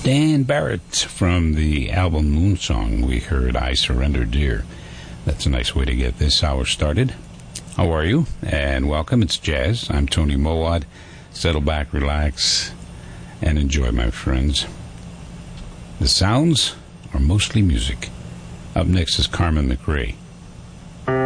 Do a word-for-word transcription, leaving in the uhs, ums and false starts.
Dan Barrett from the album Moonsong. We heard I Surrender Dear. That's a nice way to get this hour started. How are you? And welcome. It's Jazz. I'm Tony Mowat. Settle back, relax, and enjoy, my friends. The sounds are mostly music. Up next is Carmen McRae.